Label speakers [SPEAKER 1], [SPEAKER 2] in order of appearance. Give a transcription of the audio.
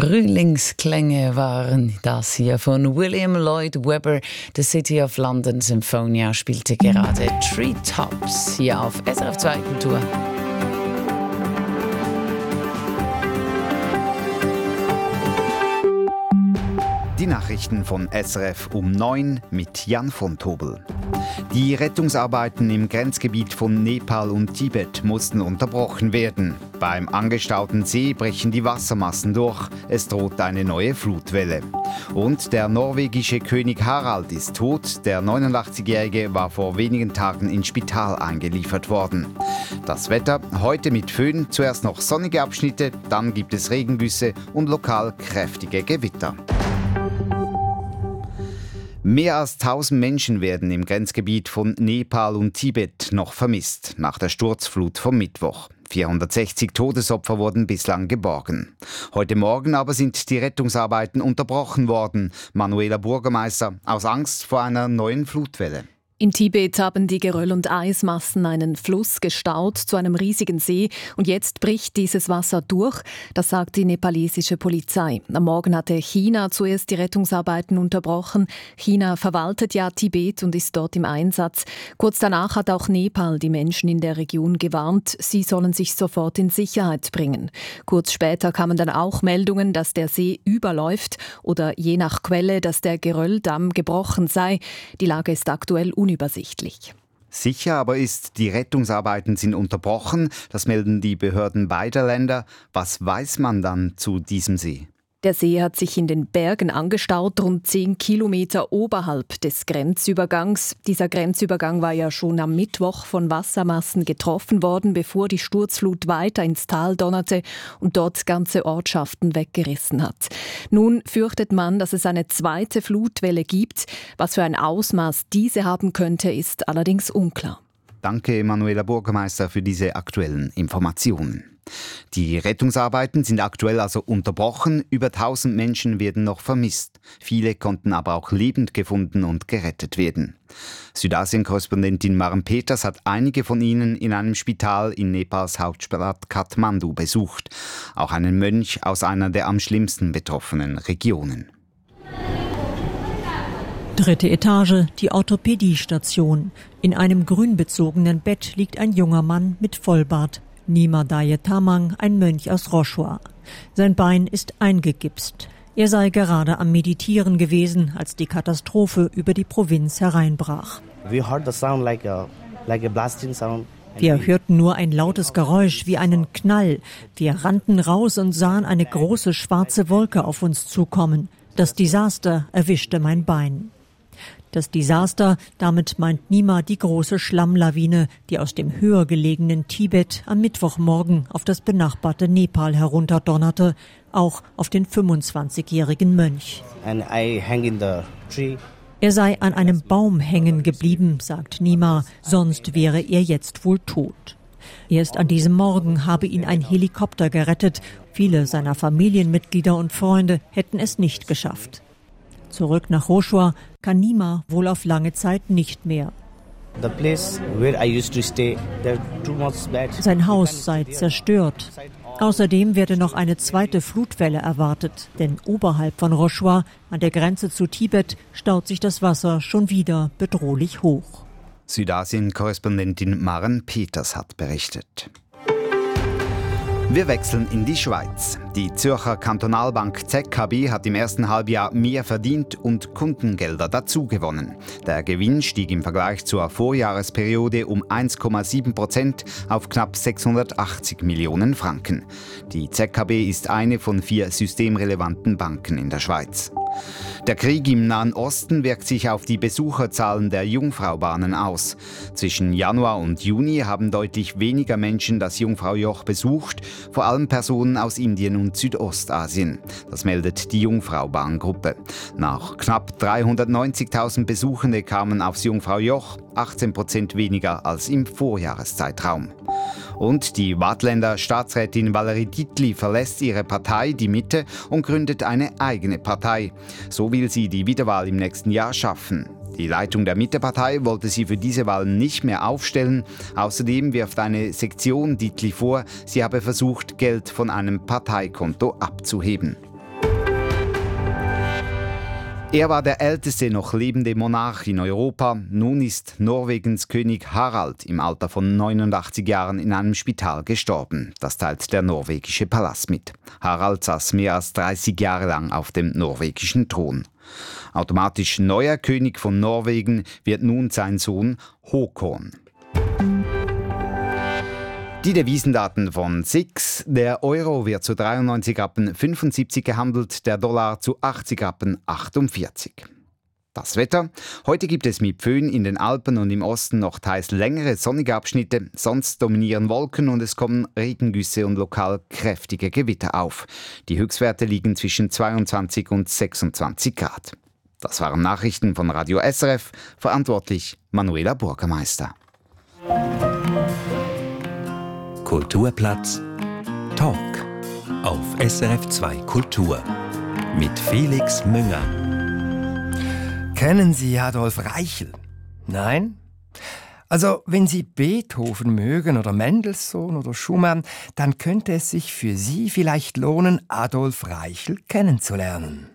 [SPEAKER 1] Frühlingsklänge waren das hier von William Lloyd Webber. The City of London Symphonia spielte gerade Treetops hier auf SRF 2 Kultur.
[SPEAKER 2] Die Nachrichten von SRF um 9 mit Jan von Tobel. Die Rettungsarbeiten im Grenzgebiet von Nepal und Tibet mussten unterbrochen werden. Beim angestauten See brechen die Wassermassen durch. Es droht eine neue Flutwelle. Und der norwegische König Harald ist tot. Der 89-Jährige war vor wenigen Tagen ins Spital eingeliefert worden. Das Wetter heute mit Föhn. Zuerst noch sonnige Abschnitte, dann gibt es Regengüsse und lokal kräftige Gewitter. Mehr als 1000 Menschen werden im Grenzgebiet von Nepal und Tibet noch vermisst, nach der Sturzflut vom Mittwoch. 460 Todesopfer wurden bislang geborgen. Heute Morgen aber sind die Rettungsarbeiten unterbrochen worden. Manuela Bürgermeister, aus Angst vor einer neuen Flutwelle.
[SPEAKER 3] In Tibet haben die Geröll- und Eismassen einen Fluss gestaut zu einem riesigen See und jetzt bricht dieses Wasser durch, das sagt die nepalesische Polizei. Am Morgen hatte China zuerst die Rettungsarbeiten unterbrochen. China verwaltet ja Tibet und ist dort im Einsatz. Kurz danach hat auch Nepal die Menschen in der Region gewarnt, sie sollen sich sofort in Sicherheit bringen. Kurz später kamen dann auch Meldungen, dass der See überläuft oder je nach Quelle, dass der Gerölldamm gebrochen sei. Die Lage ist aktuell unübersichtlich.
[SPEAKER 2] Sicher aber ist, die Rettungsarbeiten sind unterbrochen. Das melden die Behörden beider Länder. Was weiß man dann zu diesem See?
[SPEAKER 3] Der See hat sich in den Bergen angestaut, rund 10 Kilometer oberhalb des Grenzübergangs. Dieser Grenzübergang war ja schon am Mittwoch von Wassermassen getroffen worden, bevor die Sturzflut weiter ins Tal donnerte und dort ganze Ortschaften weggerissen hat. Nun fürchtet man, dass es eine zweite Flutwelle gibt. Was für ein Ausmaß diese haben könnte, ist allerdings unklar.
[SPEAKER 2] Danke, Manuela Bürgermeister, für diese aktuellen Informationen. Die Rettungsarbeiten sind aktuell also unterbrochen. Über 1000 Menschen werden noch vermisst. Viele konnten aber auch lebend gefunden und gerettet werden. Südasien-Korrespondentin Maren Peters hat einige von ihnen in einem Spital in Nepals Hauptstadt Kathmandu besucht. Auch einen Mönch aus einer der am schlimmsten betroffenen Regionen.
[SPEAKER 4] 3. Etage, die Orthopädiestation. In einem grünbezogenen Bett liegt ein junger Mann mit Vollbart. Nima Daye Tamang, ein Mönch aus Roshua. Sein Bein ist eingegipst. Er sei gerade am Meditieren gewesen, als die Katastrophe über die Provinz hereinbrach. Wir hörten nur ein lautes Geräusch wie einen Knall. Wir rannten raus und sahen eine große schwarze Wolke auf uns zukommen. Das Desaster erwischte mein Bein. Das Desaster, damit meint Nima die große Schlammlawine, die aus dem höher gelegenen Tibet am Mittwochmorgen auf das benachbarte Nepal herunterdonnerte, auch auf den 25-jährigen Mönch. Er sei an einem Baum hängen geblieben, sagt Nima, sonst wäre er jetzt wohl tot. Erst an diesem Morgen habe ihn ein Helikopter gerettet. Viele seiner Familienmitglieder und Freunde hätten es nicht geschafft. Zurück nach Roshua kann Nima wohl auf lange Zeit nicht mehr. Sein Haus sei zerstört. Außerdem werde noch eine zweite Flutwelle erwartet, denn oberhalb von Roshua, an der Grenze zu Tibet, staut sich das Wasser schon wieder bedrohlich hoch.
[SPEAKER 2] Südasien-Korrespondentin Maren Peters hat berichtet. Wir wechseln in die Schweiz. Die Zürcher Kantonalbank ZKB hat im ersten Halbjahr mehr verdient und Kundengelder dazugewonnen. Der Gewinn stieg im Vergleich zur Vorjahresperiode um 1,7% auf knapp 680 Millionen Franken. Die ZKB ist eine von 4 systemrelevanten Banken in der Schweiz. Der Krieg im Nahen Osten wirkt sich auf die Besucherzahlen der Jungfraubahnen aus. Zwischen Januar und Juni haben deutlich weniger Menschen das Jungfraujoch besucht, vor allem Personen aus Indien und Südostasien. Das meldet die Jungfraubahngruppe. Nach knapp 390.000 Besuchende kamen aufs Jungfraujoch, 18% weniger als im Vorjahreszeitraum. Und die Waadtländer Staatsrätin Valerie Dietli verlässt ihre Partei, die Mitte, und gründet eine eigene Partei. So will sie die Wiederwahl im nächsten Jahr schaffen. Die Leitung der Mittepartei wollte sie für diese Wahlen nicht mehr aufstellen. Außerdem wirft eine Sektion Dietli vor, sie habe versucht, Geld von einem Parteikonto abzuheben. Er war der älteste noch lebende Monarch in Europa. Nun ist Norwegens König Harald im Alter von 89 Jahren in einem Spital gestorben. Das teilt der norwegische Palast mit. Harald saß mehr als 30 Jahre lang auf dem norwegischen Thron. Automatisch neuer König von Norwegen wird nun sein Sohn Håkon. Die Devisendaten von SIX. Der Euro wird zu 93,75 gehandelt, der Dollar zu 80,48. Das Wetter. Heute gibt es mit Föhn in den Alpen und im Osten noch teils längere sonnige Abschnitte. Sonst dominieren Wolken und es kommen Regengüsse und lokal kräftige Gewitter auf. Die Höchstwerte liegen zwischen 22 und 26 Grad. Das waren Nachrichten von Radio SRF. Verantwortlich Manuela Burgermeister.
[SPEAKER 5] Kulturplatz Talk auf SRF 2 Kultur mit Felix Münger.
[SPEAKER 6] Kennen Sie Adolf Reichel? Nein? Also, wenn Sie Beethoven mögen oder Mendelssohn oder Schumann, dann könnte es sich für Sie vielleicht lohnen, Adolf Reichel kennenzulernen.